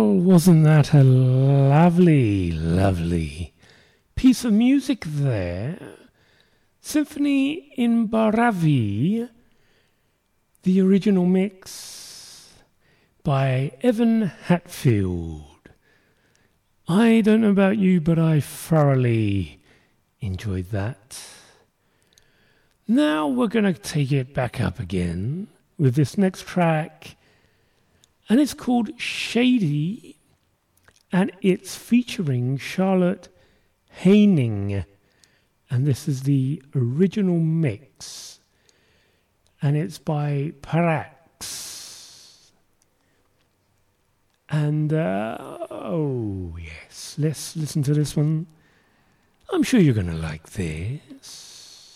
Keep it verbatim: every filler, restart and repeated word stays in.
Well, wasn't that a lovely, lovely piece of music there? Symphony in Baravi, the original mix by Evan Hatfield. I don't know about you, but I thoroughly enjoyed that. Now we're going to take it back up again with this next track, and it's called Shady, and it's featuring Charlotte Haining, and this is the original mix, and it's by Parax. And uh, oh yes, let's listen to this one. I'm sure you're going to like this.